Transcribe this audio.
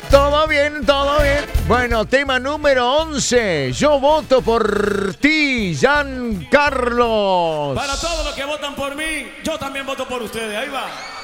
Todo bien, todo bien. Bueno, tema número 11. Yo voto por ti, Giancarlos. Para todos los que votan por mí, yo también voto por ustedes. Ahí va.